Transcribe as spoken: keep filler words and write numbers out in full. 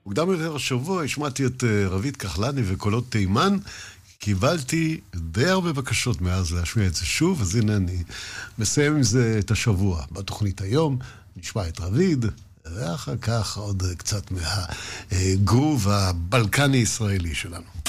מוקדם יותר השבוע השמעתי את אה, רבית כחלני וקולות תימן. קיבלתי די הרבה בקשות מאז להשמיע את זה שוב, אז הנה אני מסיים עם זה את השבוע. בתוכנית היום נשמע את רביד, ואחר כך עוד קצת מהגרוב הבלקני-ישראלי שלנו.